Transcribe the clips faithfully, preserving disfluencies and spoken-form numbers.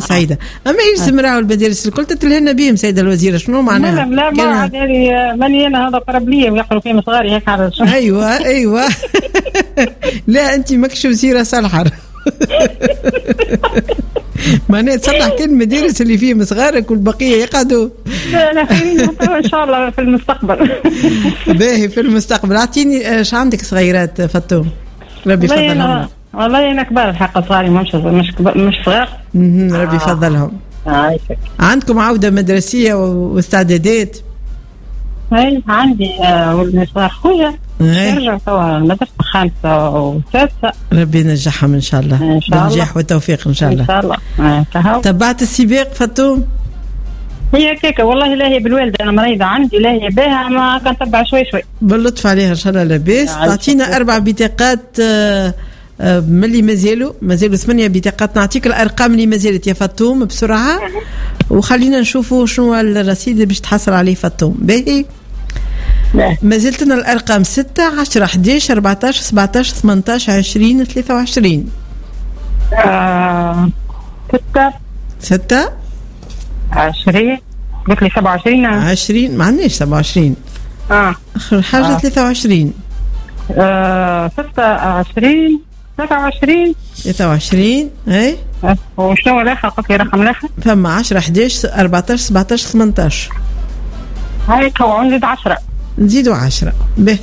سعيدة. أما يلزم راهو المدارس الكل تتلهنا بهم سيدة الوزيرة، شنو معناها؟ لا لا ما هذه مليانة هذا قرب لي ويقروا فيهم صغاري هيك على أيوة أيوة. لا أنت ماكش وزيرة صالحة. معناها تصلح كل المدارس اللي فيهم صغارك والبقية يقعدوا. لا لا خيرين إن شاء الله في المستقبل. باهي في المستقبل. أعطيني إيش عندك صغيرات فطوم؟ ربي يفضلهم. والله أنا كبار الحق صغاري مش مش مش صغار. ربي يفضلهم. آه. عندكم عودة مدرسية واستعدادات؟ هاي عندي ولدي صغار خويا يرجع توا المدرسة خامسة وسادسة. ربي ينجحهم إن شاء الله. إن شاء الله. بالنجاح والتوفيق إن شاء الله. إن شاء الله. تبعت السباق فطوم؟ هي كيكة والله لا هي بالوالدة أنا مريضة عندي لا هي باها ما كان تبع شوي شوي. باللطف عليها إن شاء الله لاباس. تعطينا أربع بطاقات من اللي مازالوا مازالوا ثمانية بطاقات. نعطيك الأرقام اللي مازالت يا فطوم بسرعة وخلينا نشوفوا شنو الرصيد باش تحصل عليه فطوم. باهي ما زلت لنا الأرقام ستة عشرة حداش أربعتاش سبعتاش ثمنتاش عشرين ثلاثة وعشرين. آه ستة ستة عشرين قلت لي سبعة وعشرين عشرين ما عندناش سبعة وعشرين آه آخر حاجة آه. ثلاثة وعشرين آه ستة وعشرين ثلاثة وعشرين ثلاثة وعشرين هاي آه. وشنو الآخر قلت لي رقم الآخر؟ ثم عشرة حداش أربعتاش سبعتاش ثمنتاش. هايك هو نزيد عشرة نزيدوا عشرة. به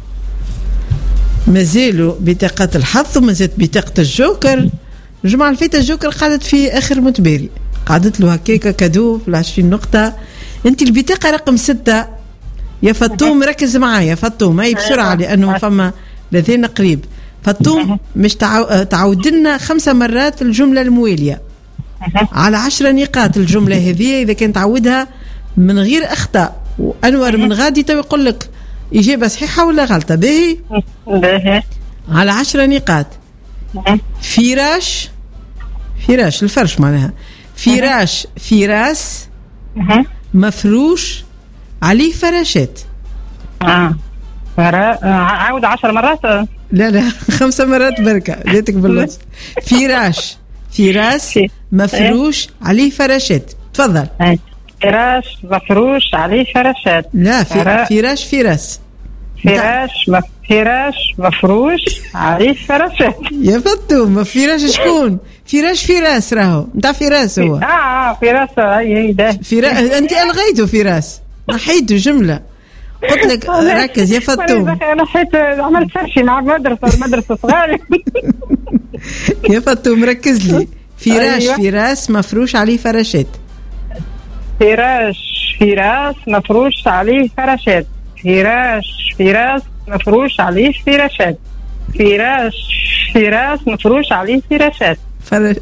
مازالوا بطاقة الحظ ومازالت بطاقة الجوكر. الجمعة اللي فاتت الجوكر قعدت في آخر متباري قعدت له هكاكا كادو في العشرين نقطة. انت البطاقة رقم ستة يا فطوم ركز معايا فطوم هاي بسرعة لأنه فما لذين قريب. فطوم مش تعو... تعود لنا خمسة مرات الجملة الموالية على عشرة نقاط. الجملة هذه إذا كانت تعودها من غير أخطاء وأنور من غادي تو يقول لك إجابة صحيحة ولا غلطة. باهي باهي على عشرة نقاط. فراش فراش الفرش معناها فراش فراس مفروش عليه فراشات. آه. فرا... عاود عشر مرات. لا لا خمسة مرات بركة جاتك بالنص. فراش فراس مفروش عليه فراشات. تفضل. فراش مفروش عليه فراشات. لا في فرا... فراش فراس فراش مف... فراش مفروش عليه فراشات. يا فتوم فراش شكون؟ فراش فراس راهو نتاع فراس هو. اه فراس هي هي ده فراس. انت الغيته فراس نحيته جمله قلت لك ركز يا فتوم. انا حيت عملت فرشي مع مدرسه المدرسه صغيره. يا فتوم ركز لي. فراش فراس مفروش عليه فراشات. فراش فراس مفروش عليه فراشات. فراش فراس مفروش عليه فراشات. فراش فراس مفروش عليه فراشات. فراش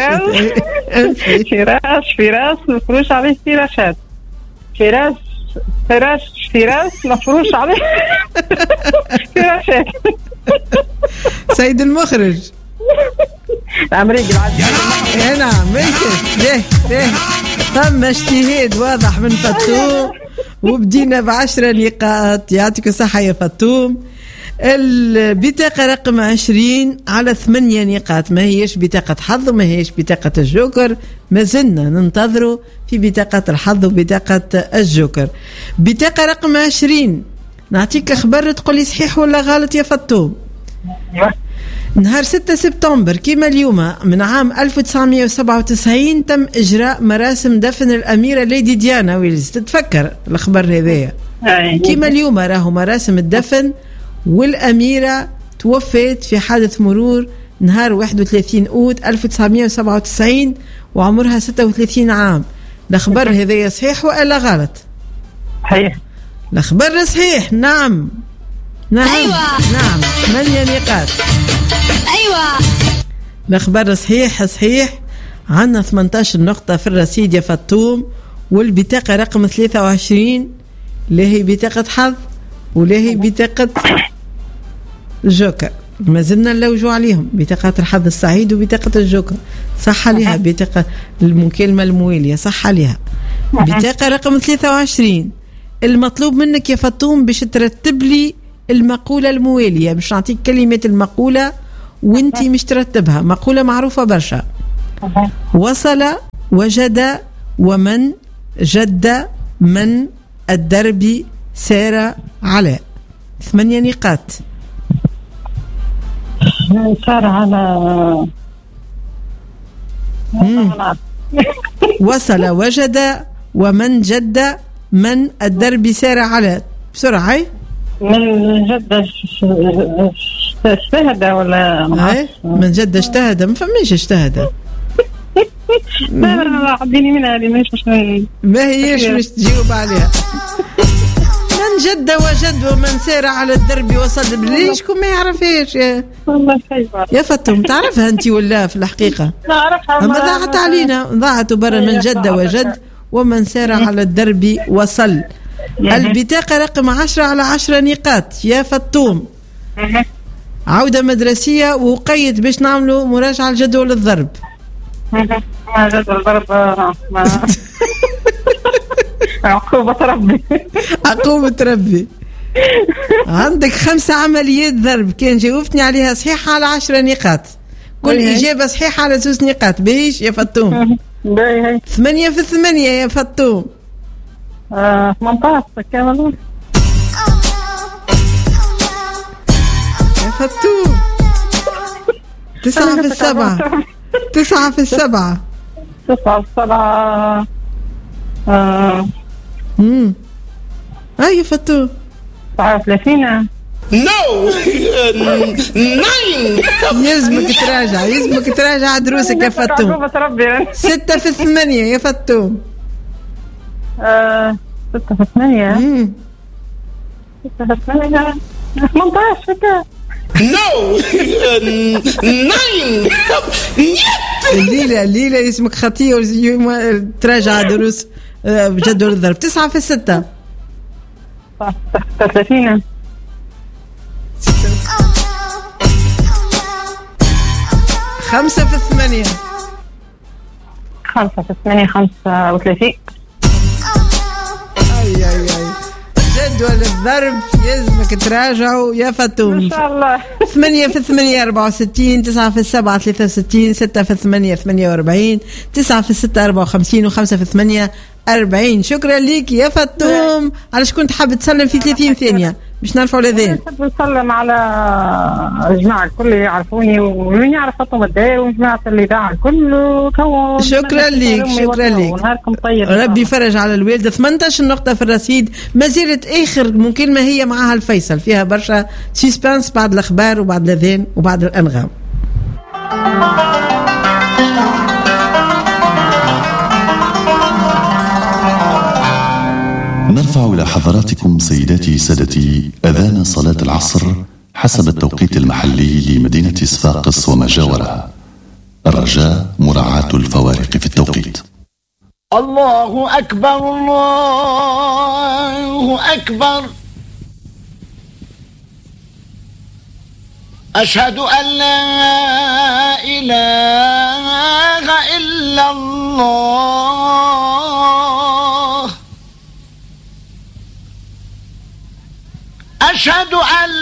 فراش فراس مفروش عليه فراشات. فراش فراش فراس مفروش عليه فراشات. سيد المخرج الأمريكي العادي. نعم ماشي. ليه ليه ثم اجتهاد واضح من فطوم وبدينا بعشرة نقاط. يعطيك الصحة يا فطوم. البطاقة رقم عشرين على ثمانية نقاط. ما هيش بطاقة حظ وما هيش بطاقة الجوكر. ما زلنا ننتظروا في بطاقة الحظ وبطاقة الجوكر. بطاقة رقم عشرين نعطيك خبر تقول لي صحيح ولا غلط يا فطوم. نهار ستة سبتمبر كما اليوم من عام ألف وتسعمائة وسبعة وتسعين تم إجراء مراسم دفن الأميرة ليدي ديانا ويلز. تتفكر الخبر هذايا كما اليوم راهو مراسم الدفن والأميرة توفت في حادث مرور نهار واحد وثلاثين أوت ألف وتسعمائة وسبعة وتسعين وعمرها ستة وثلاثين عام. الخبر هذايا صحيح ولا غلط؟ صحيح. الخبر صحيح. نعم نعم أيوة. نعم ثمانية نقاط. أيوة الخبر صحيح صحيح. عندنا ثمانية عشر نقطة في الرصيد يا فطوم. والبطاقة رقم ثلاثة وعشرين لا هي بطاقة حظ ولا هي بطاقة الجوكر. ما زلنا نلوجوا عليهم بطاقة الحظ السعيد وبطاقة الجوكر. صح عليها بطاقة المكالمة الموالية صح عليها. بطاقة رقم ثلاثة وعشرين المطلوب منك يا فطوم باش ترتب لي المقولة الموالية. باش نعطيك كلمات المقولة وانتي مش ترتبها. مقولة معروفة برشا. وصل وجد ومن جد من الدرب سار على. ثمانية نقاط. سار على وصل وجد ومن جد من الدرب سار على. بسرعة. من جد اجتهد ولا من جد اجتهد. ما فماش اجتهد. لا لا لا عديني منها اللي مش مش ما هيش مش تجاوب عليها. من جد وجد ومن سار على الدرب وصل. بليشكم ما يعرفهاش يا والله خيبة يا فاطم. تعرفها انت ولا في الحقيقة؟ نعرفها اما ضاعت علينا. ضاعت برا. من جد وجد ومن سار على الدرب وصل. البطاقة رقم عشرة على عشرة نقاط يا فطوم. عودة مدرسية وقيد باش نعملوا مراجعة لجدول الضرب. جدول الضرب عقوبة ربي. عقوبة ربي. عندك خمسة عمليات ضرب كان جاوبتني عليها صحيحة على عشرة نقاط. كل إجابة صحيحة على زوز نقاط. باهيش يا فطوم؟ باهي. ثمانية في ثمانية يا فطوم. ثمانية عشر كامل يا فطوم. تسعة في السبعة. تسعة في السبعة. تسعة في السبعة. امم أي فطوم. تسعة وثلاثين. نو ناين. يلزمك تراجع. يلزمك تراجع دروسك يا فطوم. ستة في ثمانية يا فطوم. ستة في ثمانية. ستة في ثمانية. ثمانية عشر فكرة. نو ناين. الليلة الليلة اسمك خطية تراجع دروس بجدول الضرب. تسعة في ستة. ثلاثين. خمسة في ثمانية. خمسة في ثمانية. خمسة وثلاثين. أي أي أي. جدول الضرب يلزمك تراجعوا يا فطوم. إن شاء الله. ثمانية في ثمانية أربعة وستين. تسعة في السبعة ثلاثة وستين. ستة في ثمانية ثمانية وأربعين. تسعة في الستة أربعة وخمسين. وخمسة في ثمانية أربعين. شكرا ليك يا فطوم. علاش كنت حاب تسلم في ثلاثين ثانية باش نرفعوا الأذان؟ نحب نسلم على الجماعة الكل اللي يعرفوني ومن يعرف فاطمة الدار وجماعة الإذاعة الكل. شكرا ليك. شكرا ليك. نهاركم طيب. ربي يفرج على الوالدة. ثمانية عشر نقطة في الرصيد. ما زالت آخر مكالمة هي معها الفيصل. فيها برشا سيسبانس بعد الأخبار وبعد الأذان وبعد الأنغام. نرفع إلى حضراتكم سيداتي سادتي أذان صلاة العصر حسب التوقيت المحلي لمدينة صفاقس وما جاورها. الرجاء مراعاة الفوارق في التوقيت. الله أكبر. الله أكبر. أشهد أن لا إله إلا الله. أشهد أن